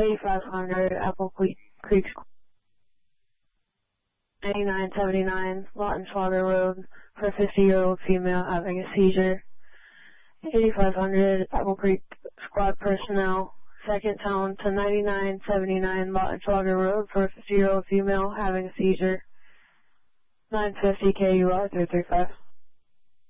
8500 Apple Creek, 9979 Lawton Slaughter Road for a 50-year-old female having a seizure. 8500 Apple Creek Squad personnel, second town to 9979 Lawton Slaughter Road for a 50-year-old female having a seizure. 950 KUR 335.